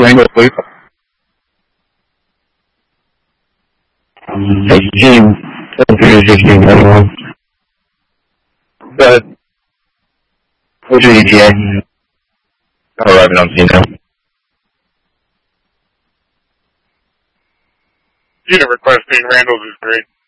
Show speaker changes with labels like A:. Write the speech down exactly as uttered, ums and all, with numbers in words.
A: Randall, please.
B: Hey, Jim. Go
A: ahead.
B: What's your E T A?
A: Arriving on scene now.
C: Unit requesting Randall's is great.